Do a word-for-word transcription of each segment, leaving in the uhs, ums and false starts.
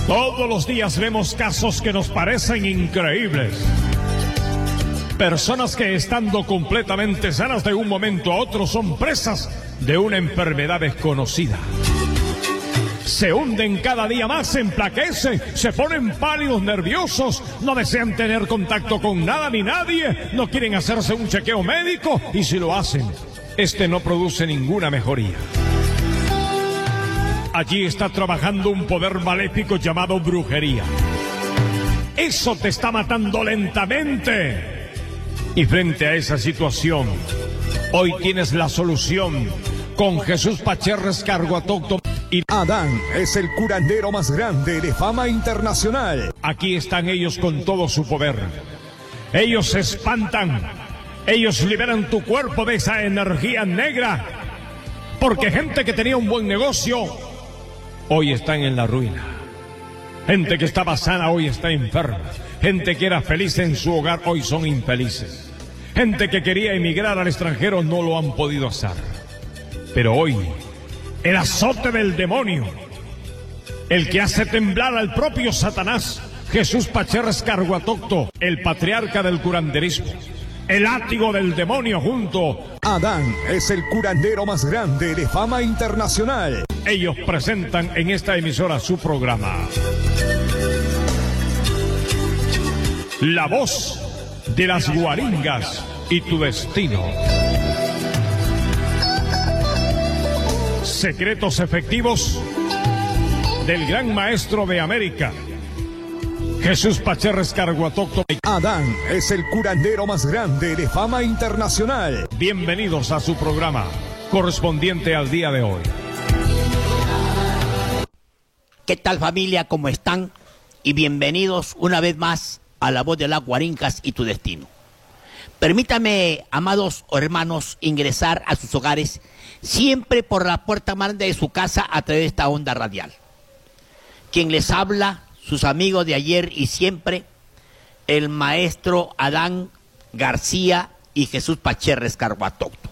Todos los días vemos casos que nos parecen increíbles. Personas que estando completamente sanas de un momento a otro son presas de una enfermedad desconocida. Se hunden cada día más, se emplaquecen, se ponen pálidos, nerviosos, no desean tener contacto con nada ni nadie, no quieren hacerse un chequeo médico y si lo hacen, este no produce ninguna mejoría. Allí está trabajando un poder maléfico llamado brujería. Eso te está matando lentamente. Y frente a esa situación, hoy tienes la solución con Jesús Pacherres Carguatócto. Y Adán es el curandero más grande de fama internacional. Aquí están ellos con todo su poder. Ellos se espantan. Ellos liberan tu cuerpo de esa energía negra. Porque gente que tenía un buen negocio, hoy están en la ruina. Gente que estaba sana, hoy está enferma. Gente que era feliz en su hogar, hoy son infelices. Gente que quería emigrar al extranjero, no lo han podido hacer. Pero hoy, el azote del demonio, el que hace temblar al propio Satanás, Jesús Pacherres Carguatócto, el patriarca del curanderismo, el látigo del demonio junto. Adán es el curandero más grande de fama internacional. Ellos presentan en esta emisora su programa. La voz de las guaringas y tu destino. Secretos efectivos del gran maestro de América, Jesús Pacherres Carguatócto. Adán es el curandero más grande de fama internacional. Bienvenidos a su programa correspondiente al día de hoy. ¿Qué tal, familia? ¿Cómo están? Y bienvenidos una vez más a la voz de las guaringas y tu destino. Permítame, amados hermanos, ingresar a sus hogares siempre por la puerta grande de su casa a través de esta onda radial. Quien les habla, sus amigos de ayer y siempre, el maestro Adán García y Jesús Pacherres Carguatócto.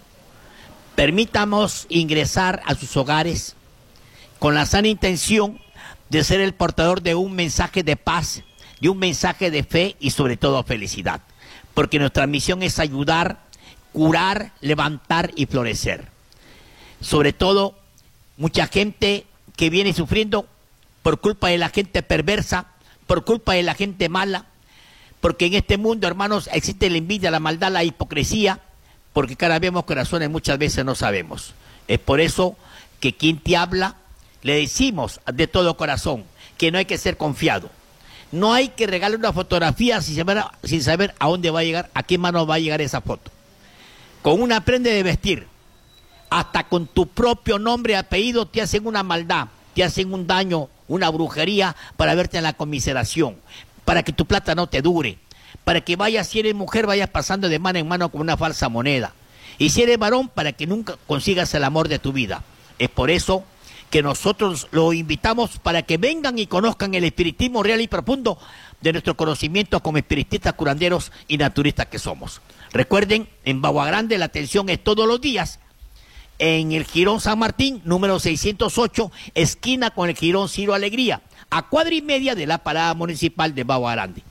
Permítamos ingresar a sus hogares con la sana intención de ser el portador de un mensaje de paz, de un mensaje de fe y sobre todo felicidad. Porque nuestra misión es ayudar, curar, levantar y florecer. Sobre todo, mucha gente que viene sufriendo por culpa de la gente perversa, por culpa de la gente mala, porque en este mundo, hermanos, existe la envidia, la maldad, la hipocresía, porque cada vez vemos corazones, muchas veces no sabemos. Es por eso que quien te habla, le decimos de todo corazón que no hay que ser confiado. No hay que regalar una fotografía sin saber, sin saber a dónde va a llegar, a qué mano va a llegar esa foto. Con una prenda de vestir, hasta con tu propio nombre y apellido te hacen una maldad, te hacen un daño, una brujería para verte en la conmiseración, para que tu plata no te dure, para que vayas, si eres mujer, vayas pasando de mano en mano con una falsa moneda. Y si eres varón, para que nunca consigas el amor de tu vida. Es por eso que nosotros lo invitamos para que vengan y conozcan el espiritismo real y profundo de nuestro conocimiento como espiritistas, curanderos y naturistas que somos. Recuerden, en Bagua Grande la atención es todos los días, en el Jirón San Martín, número seiscientos ocho, esquina con el Jirón Ciro Alegría, a cuadra y media de la parada municipal de Bagua Grande.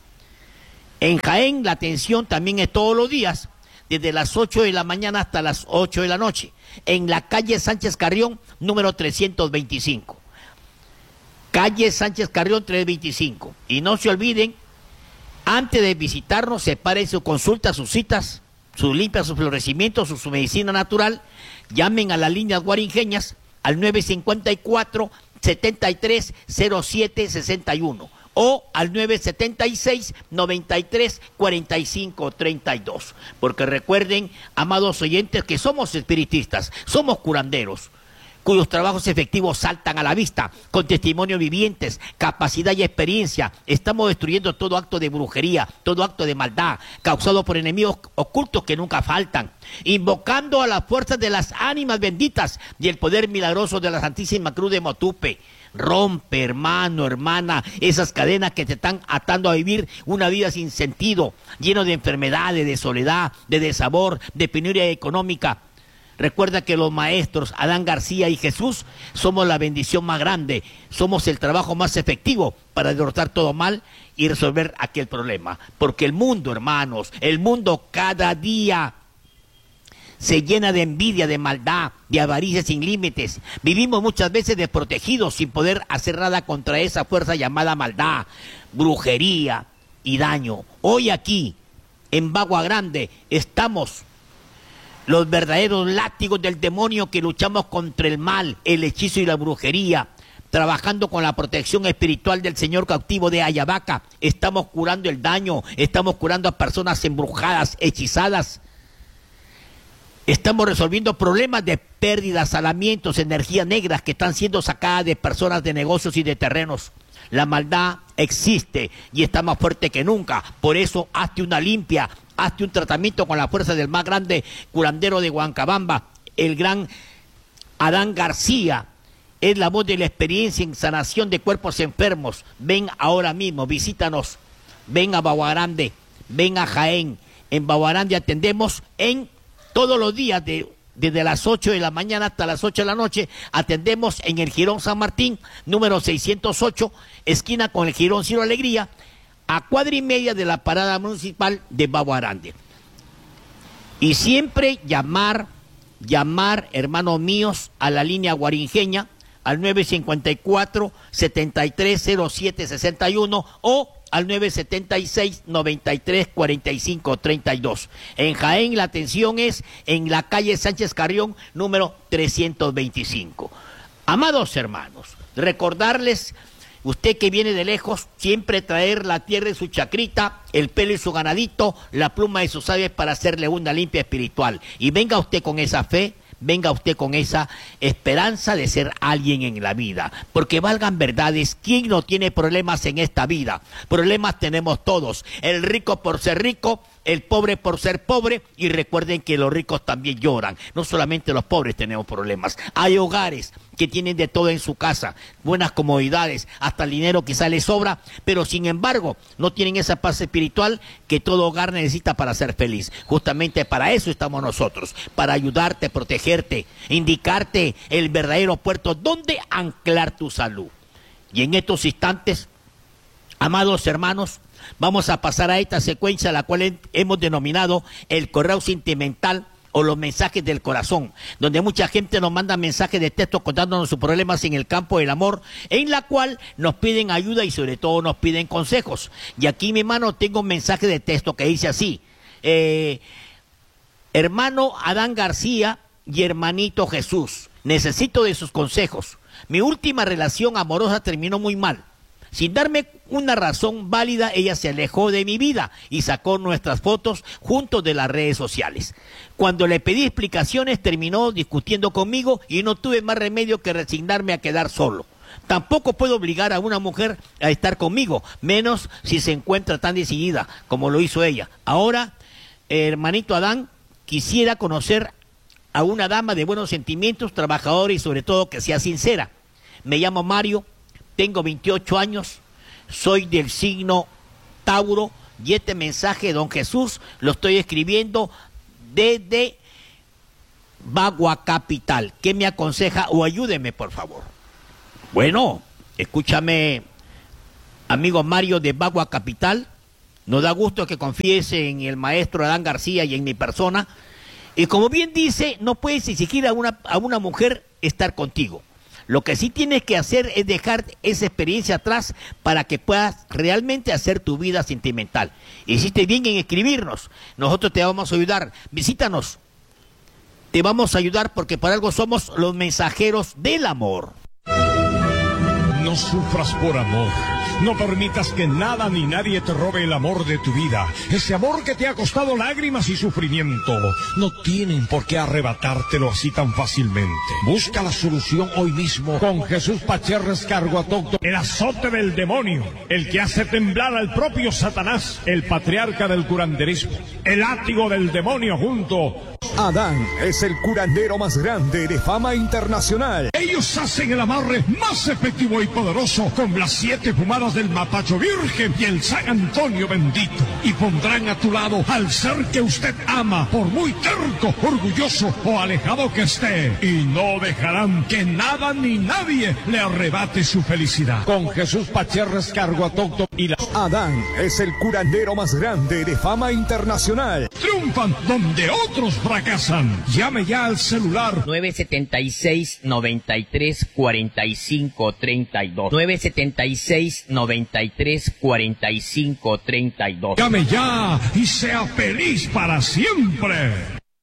En Jaén la atención también es todos los días, desde las ocho de la mañana hasta las ocho de la noche, en la calle Sánchez Carrión, número trescientos veinticinco. Calle Sánchez Carrión trescientos veinticinco. Y no se olviden, antes de visitarnos, separen su consulta, sus citas, sus limpias, sus florecimientos, su, su medicina natural. Llamen a las líneas guaringeñas al nueve cinco cuatro, setenta y tres, cero siete sesenta y uno. O al nueve setenta y seis, noventa y tres, cuarenta y cinco, treinta y dos. Porque recuerden, amados oyentes, que somos espiritistas, somos curanderos, cuyos trabajos efectivos saltan a la vista, con testimonios vivientes, capacidad y experiencia. Estamos destruyendo todo acto de brujería, todo acto de maldad, causado por enemigos ocultos que nunca faltan, invocando a las fuerzas de las ánimas benditas y el poder milagroso de la Santísima Cruz de Motupe. Rompe, hermano, hermana, esas cadenas que te están atando a vivir una vida sin sentido, lleno de enfermedades, de soledad, de desabor, de penuria económica. Recuerda que los maestros Adán García y Jesús somos la bendición más grande, somos el trabajo más efectivo para derrotar todo mal y resolver aquel problema. Porque el mundo, hermanos, el mundo cada día se llena de envidia, de maldad, de avaricia sin límites. Vivimos muchas veces desprotegidos sin poder hacer nada contra esa fuerza llamada maldad, brujería y daño. Hoy aquí, en Bagua Grande, estamos los verdaderos látigos del demonio que luchamos contra el mal, el hechizo y la brujería, trabajando con la protección espiritual del señor cautivo de Ayabaca. Estamos curando el daño, estamos curando a personas embrujadas, hechizadas. Estamos resolviendo problemas de pérdidas, salamientos, energías negras que están siendo sacadas de personas, de negocios y de terrenos. La maldad existe y está más fuerte que nunca. Por eso, hazte una limpia, hazte un tratamiento con la fuerza del más grande curandero de Huancabamba, el gran Adán García. Es la voz de la experiencia en sanación de cuerpos enfermos. Ven ahora mismo, visítanos. Ven a Bagua Grande, ven a Jaén. En Bagua Grande atendemos en todos los días, de, desde las ocho de la mañana hasta las ocho de la noche, atendemos en el Jirón San Martín, número seiscientos ocho, esquina con el Jirón Ciro Alegría, a cuadra y media de la parada municipal de Bagua Grande. Y siempre llamar, llamar, hermanos míos, a la línea guarinjeña, al nueve cinco cuatro, siete tres cero siete seis uno o al nueve siete seis, nueve tres, cuatro cinco tres dos. En Jaén la atención es en la calle Sánchez Carrión, número trescientos veinticinco. Amados hermanos, recordarles, usted que viene de lejos, siempre traer la tierra y su chacrita, el pelo y su ganadito, la pluma y sus aves para hacerle una limpia espiritual. Y venga usted con esa fe, venga usted con esa esperanza de ser alguien en la vida, porque valgan verdades, ¿quién no tiene problemas en esta vida? Problemas tenemos todos, el rico por ser rico, el pobre por ser pobre, y recuerden que los ricos también lloran, no solamente los pobres tenemos problemas. Hay hogares que tienen de todo en su casa, buenas comodidades, hasta el dinero quizá les sobra, pero sin embargo no tienen esa paz espiritual que todo hogar necesita para ser feliz. Justamente para eso estamos nosotros, para ayudarte, protegerte, indicarte el verdadero puerto donde anclar tu salud. Y en estos instantes, amados hermanos, vamos a pasar a esta secuencia, la cual hemos denominado el correo sentimental o los mensajes del corazón, donde mucha gente nos manda mensajes de texto contándonos sus problemas en el campo del amor, en la cual nos piden ayuda y sobre todo nos piden consejos. Y aquí, mi hermano, tengo un mensaje de texto que dice así: eh, hermano Adán García y hermanito Jesús, necesito de sus consejos. Mi última relación amorosa terminó muy mal. Sin darme una razón válida, ella se alejó de mi vida y sacó nuestras fotos juntos de las redes sociales. Cuando le pedí explicaciones, terminó discutiendo conmigo y no tuve más remedio que resignarme a quedar solo. Tampoco puedo obligar a una mujer a estar conmigo, menos si se encuentra tan decidida como lo hizo ella. Ahora, hermanito Adán, quisiera conocer a una dama de buenos sentimientos, trabajadora y sobre todo que sea sincera. Me llamo Mario. Tengo veintiocho años, soy del signo Tauro y este mensaje, don Jesús, lo estoy escribiendo desde Bagua Capital. ¿Qué me aconseja o ayúdeme, por favor? Bueno, escúchame, amigo Mario de Bagua Capital, nos da gusto que confíes en el maestro Adán García y en mi persona. Y como bien dice, no puedes exigir a una, a una mujer estar contigo. Lo que sí tienes que hacer es dejar esa experiencia atrás para que puedas realmente hacer tu vida sentimental. Hiciste bien en escribirnos. Nosotros te vamos a ayudar. Visítanos. Te vamos a ayudar porque por algo somos los mensajeros del amor. No sufras por amor. No permitas que nada ni nadie te robe el amor de tu vida. Ese amor que te ha costado lágrimas y sufrimiento. No tienen por qué arrebatártelo así tan fácilmente. Busca la solución hoy mismo con Jesús Pacherres Carguatócto, el azote del demonio, el que hace temblar al propio Satanás, el patriarca del curanderismo, el látigo del demonio junto Adán es el curandero más grande de fama internacional. Ellos hacen el amarre más efectivo y poderoso con las siete fumadas del Mapacho Virgen y el San Antonio bendito. Y pondrán a tu lado al ser que usted ama, por muy terco, orgulloso o alejado que esté. Y no dejarán que nada ni nadie le arrebate su felicidad. Con Jesús Pacherres Cargo Autóctono y la... Adán es el curandero más grande de fama internacional. Triunfan donde otros fracasan. Llame ya al celular nueve setenta y seis, noventa y tres, cuarenta y cinco, treinta y dos. nueve setenta y seis, noventa y tres, cuarenta y cinco, treinta y dos. Llame ya y sea feliz para siempre.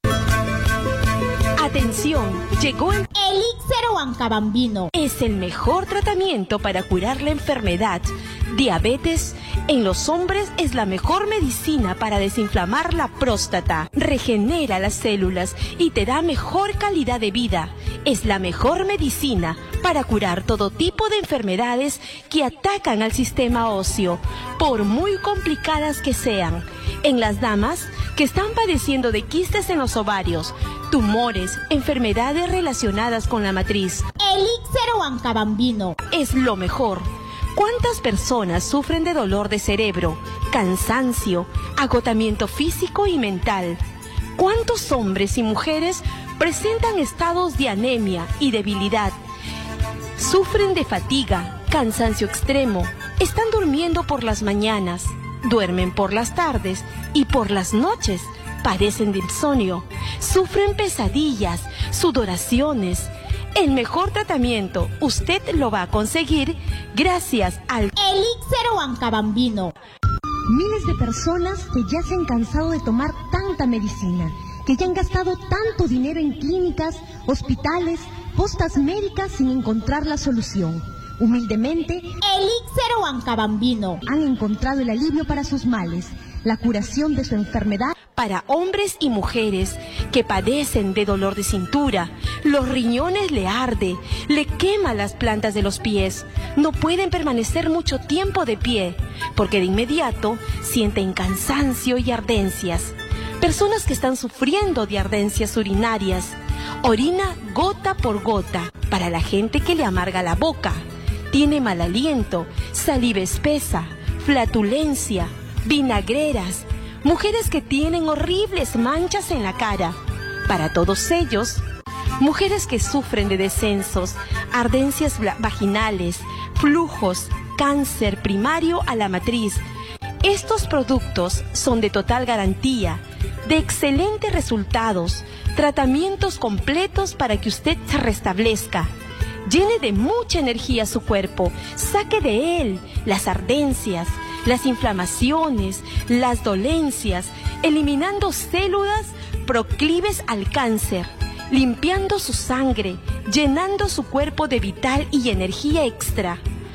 Atención, llegó el Elixir Huancabambino. Es el mejor tratamiento para curar la enfermedad. Diabetes en los hombres es la mejor medicina para desinflamar la próstata. Regenera las células y te da mejor calidad de vida. Es la mejor medicina para curar todo tipo de enfermedades que atacan al sistema óseo, por muy complicadas que sean. En las damas que están padeciendo de quistes en los ovarios, tumores, enfermedades relacionadas con la matriz. Elixir Huancabambino Es lo mejor. ¿Cuántas personas sufren de dolor de cerebro, cansancio, agotamiento físico y mental? ¿Cuántos hombres y mujeres presentan estados de anemia y debilidad? Sufren de fatiga, cansancio extremo, están durmiendo por las mañanas, duermen por las tardes y por las noches, padecen de insomnio, sufren pesadillas, sudoraciones. El mejor tratamiento usted lo va a conseguir gracias al Elixir Huancabambino. Miles de personas que ya se han cansado de tomar tanta medicina, que ya han gastado tanto dinero en clínicas, hospitales, postas médicas sin encontrar la solución. Humildemente, Elixir Huancabambino han encontrado el alivio para sus males, la curación de su enfermedad. Para hombres y mujeres que padecen de dolor de cintura, los riñones le arde, le quema las plantas de los pies, no pueden permanecer mucho tiempo de pie, porque de inmediato sienten cansancio y ardencias. Personas que están sufriendo de ardencias urinarias, orina gota por gota. Para la gente que le amarga la boca, tiene mal aliento, saliva espesa, flatulencia, vinagreras, mujeres que tienen horribles manchas en la cara. Para todos ellos, mujeres que sufren de descensos, ardencias vaginales, flujos, cáncer primario a la matriz. Estos productos son de total garantía, de excelentes resultados, tratamientos completos para que usted se restablezca. Llene de mucha energía su cuerpo, saque de él las ardencias, las inflamaciones, las dolencias, eliminando células proclives al cáncer, limpiando su sangre, llenando su cuerpo de vital y energía extra.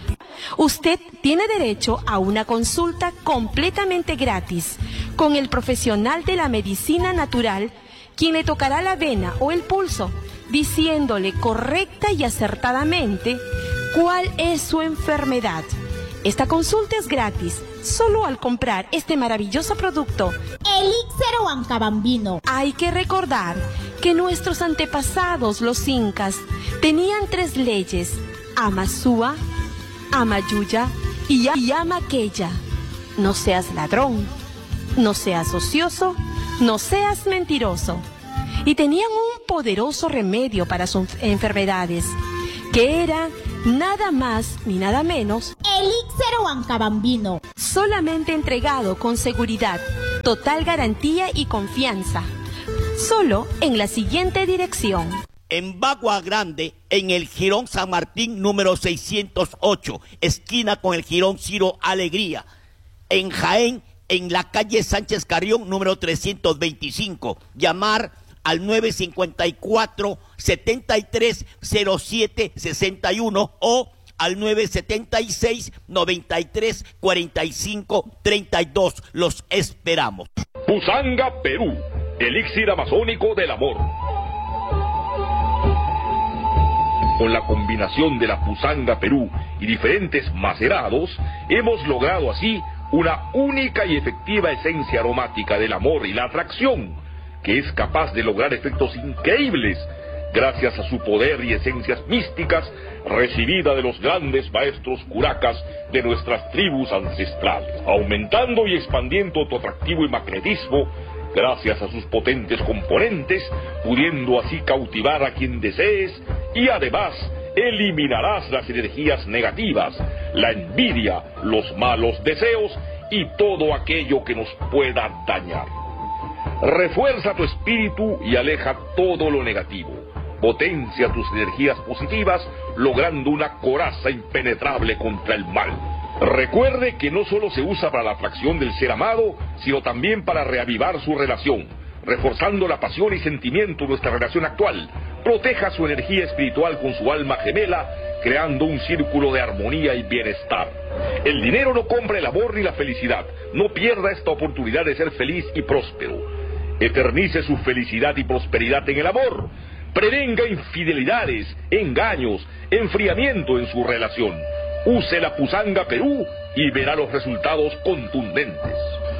Usted tiene derecho a una consulta completamente gratis con el profesional de la medicina natural, quien le tocará la vena o el pulso, diciéndole correcta y acertadamente cuál es su enfermedad. Esta consulta es gratis, solo al comprar este maravilloso producto. Elixir Huancabambino. Hay que recordar que nuestros antepasados, los incas, tenían tres leyes: Amazúa, Amayuya y, y Amaqueya. No seas ladrón, no seas ocioso, no seas mentiroso. Y tenían un poderoso remedio para sus enfermedades, que era nada más ni nada menos Elixir Huancabambino. Solamente entregado con seguridad, total garantía y confianza. Solo en la siguiente dirección. En Bagua Grande, en el Jirón San Martín número seiscientos ocho, esquina con el Jirón Ciro Alegría. En Jaén, en la calle Sánchez Carrión número trescientos veinticinco. Llamar al nueve cinco cuatro, setenta y tres, cero siete sesenta y uno o al nueve setenta y seis, noventa y tres, cuarenta y cinco, treinta y dos. Los esperamos. Pusanga, Perú, elixir amazónico del amor. Con la combinación de la Pusanga Perú y diferentes macerados, hemos logrado así una única y efectiva esencia aromática del amor y la atracción, que es capaz de lograr efectos increíbles gracias a su poder y esencias místicas recibida de los grandes maestros curacas de nuestras tribus ancestrales, aumentando y expandiendo tu atractivo y magnetismo gracias a sus potentes componentes, pudiendo así cautivar a quien desees y además eliminarás las energías negativas, la envidia, los malos deseos y todo aquello que nos pueda dañar. Refuerza tu espíritu y aleja todo lo negativo. Potencia tus energías positivas, logrando una coraza impenetrable contra el mal. Recuerde que no solo se usa para la atracción del ser amado, sino también para reavivar su relación, reforzando la pasión y sentimiento de nuestra relación actual. Proteja su energía espiritual con su alma gemela, creando un círculo de armonía y bienestar. El dinero no compra el amor ni la felicidad. No pierda esta oportunidad de ser feliz y próspero. Eternice su felicidad y prosperidad en el amor. Prevenga infidelidades, engaños, enfriamiento en su relación. Use la Pusanga Perú y verá los resultados contundentes.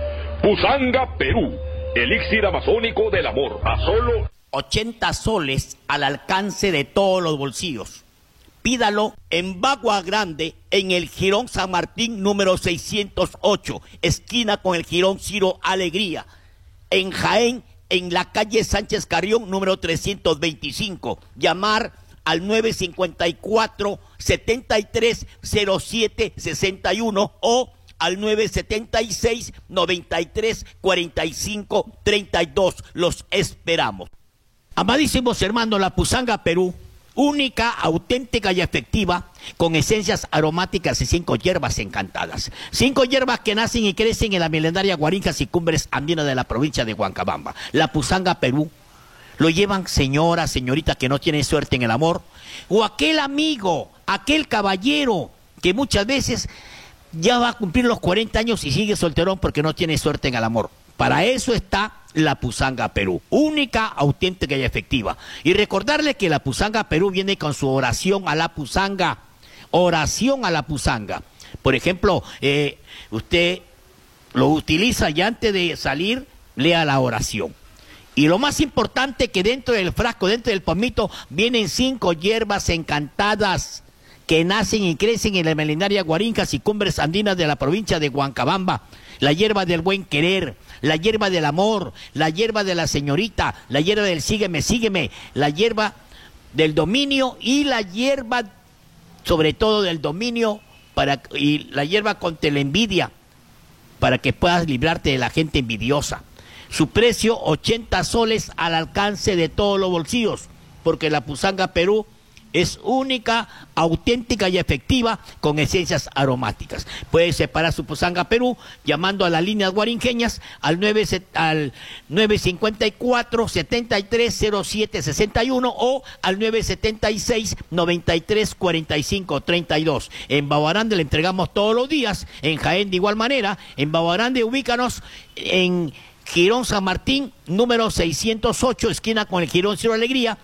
Pusanga Perú, elixir amazónico del amor, a solo ochenta soles al alcance de todos los bolsillos. Pídalo en Bagua Grande, en el Jirón San Martín número seiscientos ocho, esquina con el Jirón Ciro Alegría. En Jaén, en la calle Sánchez Carrión número trescientos veinticinco. Llamar al nueve cinco cuatro, setenta y tres, cero siete sesenta y uno o al nueve setenta y seis, noventa y tres, cuarenta y cinco, treinta y dos. Los esperamos. Amadísimos hermanos, la Pusanga Perú, única, auténtica y efectiva, con esencias aromáticas y cinco hierbas encantadas. Cinco hierbas que nacen y crecen en la milenaria Guarincas y Cumbres Andinas de la provincia de Huancabamba. La Pusanga Perú lo llevan señoras, señoritas que no tienen suerte en el amor, o aquel amigo, aquel caballero que muchas veces ya va a cumplir los cuarenta años y sigue solterón porque no tiene suerte en el amor. Para eso está la Pusanga Perú, única, auténtica y efectiva. Y recordarle que la Pusanga Perú viene con su oración a la Pusanga, oración a la Pusanga. Por ejemplo, eh, usted lo utiliza y antes de salir, lea la oración. Y lo más importante, que dentro del frasco, dentro del pomito, vienen cinco hierbas encantadas que nacen y crecen en la milenaria Guarincas y Cumbres Andinas de la provincia de Huancabamba. La hierba del buen querer, la hierba del amor, la hierba de la señorita, la hierba del sígueme, sígueme, la hierba del dominio y la hierba, sobre todo del dominio, para, y la hierba contra la envidia, para que puedas librarte de la gente envidiosa. Su precio, ochenta soles al alcance de todos los bolsillos, porque la Pusanga Perú es única, auténtica y efectiva, con esencias aromáticas. Puede separar su Pusanga Perú llamando a las líneas guarinqueñas al, nueve, al nueve cinco cuatro, setenta y tres, cero siete sesenta y uno o al nueve setenta y seis, noventa y tres, cuarenta y cinco, treinta y dos. En Baguarande le entregamos todos los días, en Jaén de igual manera. En Baguarande ubícanos en Jirón San Martín, número seiscientos ocho, esquina con el Jirón Ciro Alegría,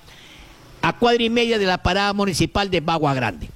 a cuadra y media de la parada municipal de Bagua Grande.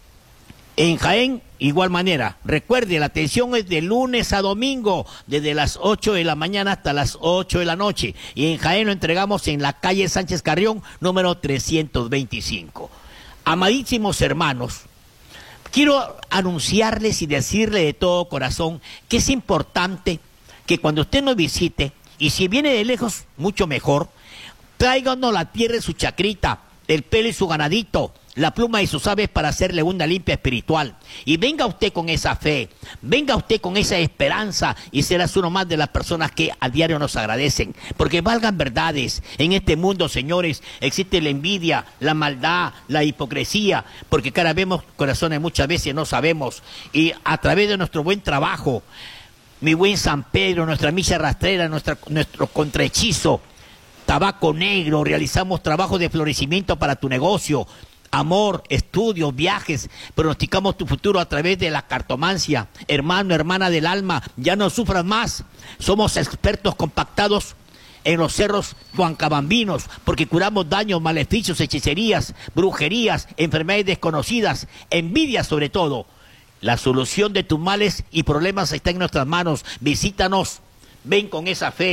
En Jaén, igual manera. Recuerde, la atención es de lunes a domingo, desde las ocho de la mañana hasta las ocho de la noche. Y en Jaén lo entregamos en la calle Sánchez Carrión, número trescientos veinticinco. Amadísimos hermanos, quiero anunciarles y decirle de todo corazón que es importante que cuando usted nos visite, y si viene de lejos, mucho mejor, tráiganos la tierra y su chacrita, el pelo y su ganadito, la pluma y sus aves para hacerle una limpia espiritual. Y venga usted con esa fe, venga usted con esa esperanza y serás uno más de las personas que a diario nos agradecen. Porque valgan verdades, en este mundo, señores, existe la envidia, la maldad, la hipocresía, porque cara vemos corazones muchas veces no sabemos. Y a través de nuestro buen trabajo, mi buen San Pedro, nuestra misa rastrera, nuestra, nuestro contrahechizo, Tabaco Negro, realizamos trabajos de florecimiento para tu negocio, amor, estudios, viajes, pronosticamos tu futuro a través de la cartomancia. Hermano, hermana del alma, ya no sufras más. Somos expertos compactados en los cerros huancabambinos, porque curamos daños, maleficios, hechicerías, brujerías, enfermedades desconocidas, envidia sobre todo. La solución de tus males y problemas está en nuestras manos. Visítanos, ven con esa fe,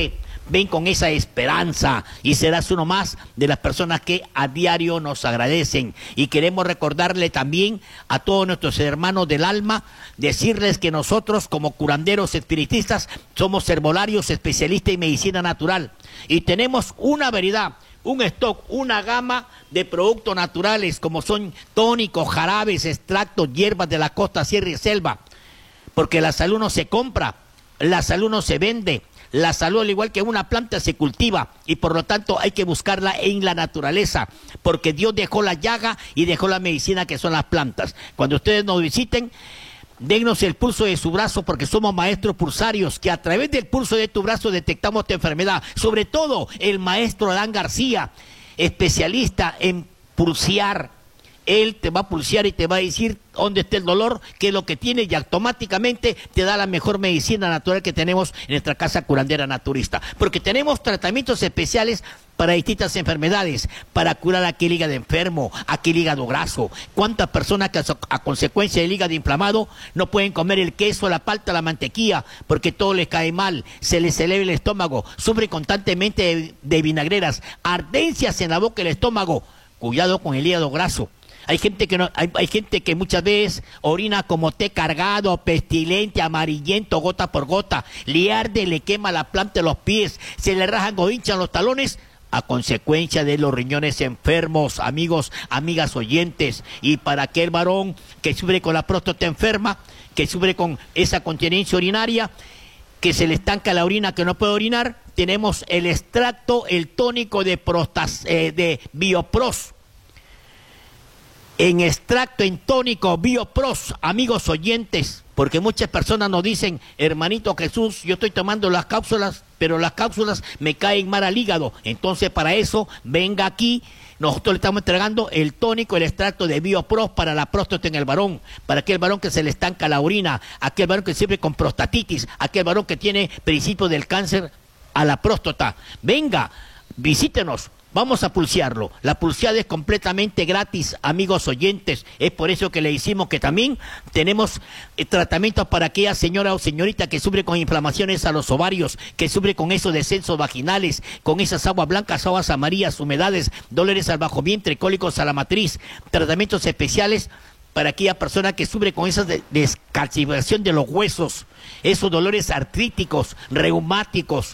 ven con esa esperanza y serás uno más de las personas que a diario nos agradecen. Y queremos recordarle también a todos nuestros hermanos del alma, decirles que nosotros como curanderos espiritistas somos herbolarios especialistas en medicina natural y tenemos una variedad, un stock, una gama de productos naturales como son tónicos, jarabes, extractos, hierbas de la costa, sierra y selva, porque la salud no se compra, la salud no se vende. La salud, al igual que una planta, se cultiva y por lo tanto hay que buscarla en la naturaleza, porque Dios dejó la llaga y dejó la medicina que son las plantas. Cuando ustedes nos visiten, dennos el pulso de su brazo, porque somos maestros pulsarios, que a través del pulso de tu brazo detectamos tu enfermedad. Sobre todo el maestro Adán García, especialista en pulsear. Él te va a pulsear y te va a decir dónde está el dolor, qué es lo que tiene, y automáticamente te da la mejor medicina natural que tenemos en nuestra casa curandera naturista. Porque tenemos tratamientos especiales para distintas enfermedades, para curar aquel hígado enfermo, aquel hígado graso. ¿Cuántas personas que a, a consecuencia del hígado inflamado no pueden comer el queso, la palta, la mantequilla, porque todo les cae mal, se les eleva el estómago, sufren constantemente de, de vinagreras, ardencias en la boca y el estómago? Cuidado con el hígado graso. Hay gente que no, hay, hay gente que muchas veces orina como té cargado, pestilente, amarillento, gota por gota, le arde, le quema la planta de los pies, se le rajan o hinchan los talones a consecuencia de los riñones enfermos, amigos, amigas oyentes. Y para aquel varón que sufre con la próstata enferma, que sufre con esa continencia urinaria, que se le estanca la orina, que no puede orinar, tenemos el extracto, el tónico de, prostas, eh, de Biopros. En extracto, en tónico, Biopros, amigos oyentes, porque muchas personas nos dicen, hermanito Jesús, yo estoy tomando las cápsulas, pero las cápsulas me caen mal al hígado. Entonces, para eso, venga aquí, nosotros le estamos entregando el tónico, el extracto de Biopros para la próstata en el varón, para aquel varón que se le estanca la orina, aquel varón que sufre con prostatitis, aquel varón que tiene principio del cáncer a la próstata. Venga, visítenos. Vamos a pulsearlo. La pulseada es completamente gratis, amigos oyentes. Es por eso que le decimos que también tenemos eh, tratamientos para aquella señora o señorita que sufre con inflamaciones a los ovarios, que sufre con esos descensos vaginales, con esas aguas blancas, aguas amarillas, humedades, dolores al bajo vientre, cólicos a la matriz. Tratamientos especiales para aquella persona que sufre con esa de descalcificación de los huesos, esos dolores artríticos, reumáticos.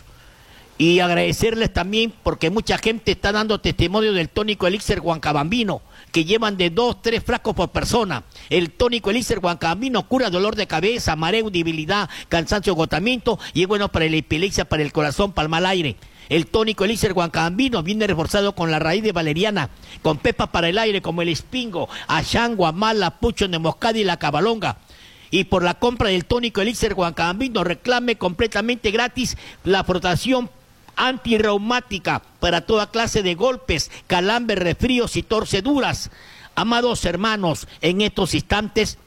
Y agradecerles también porque mucha gente está dando testimonio del tónico elixir Huancabambino, que llevan de dos, tres frascos por persona. El tónico elixir Huancabambino cura dolor de cabeza, mareo, debilidad, cansancio, agotamiento, y es bueno para la epilepsia, para el corazón, para el mal aire. El tónico elixir Huancabambino viene reforzado con la raíz de valeriana, con pepas para el aire como el espingo, achangua, mala, pucho, nemoscada y la cabalonga. Y por la compra del tónico elixir Huancabambino reclame completamente gratis la frotación antirreumática para toda clase de golpes, calambres, resfríos y torceduras. Amados hermanos, en estos instantes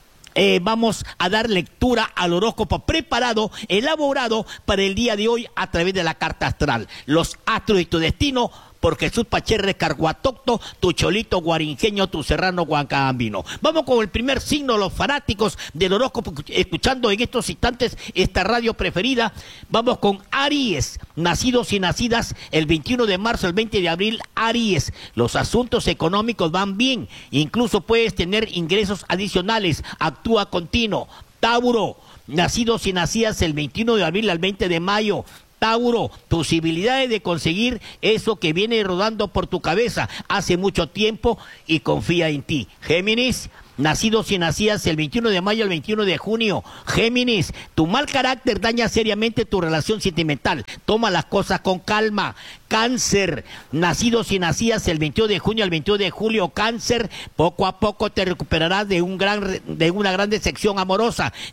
eh, vamos a dar lectura al horóscopo preparado, elaborado para el día de hoy a través de la carta astral. Los astros y tu destino, por Jesús Pacherre Carguatocto, tu cholito guarinjeño, tu serrano Huancabambino. Vamos con el primer signo, los fanáticos del horóscopo, escuchando en estos instantes esta radio preferida. Vamos con Aries, nacidos y nacidas el veintiuno de marzo, el veinte de abril, Aries. Los asuntos económicos van bien, incluso puedes tener ingresos adicionales, actúa continuo. Tauro, nacidos y nacidas el veintiuno de abril al veinte de mayo, Tauro, posibilidades de conseguir eso que viene rodando por tu cabeza hace mucho tiempo y confía en ti. Géminis, nacidos y nacidas el veintiuno de mayo al veintiuno de junio. Géminis, tu mal carácter daña seriamente tu relación sentimental. Toma las cosas con calma. Cáncer, nacidos y nacidas el veintidós de junio al veintidós de julio. Cáncer, poco a poco te recuperarás de, un gran, de una gran decepción amorosa.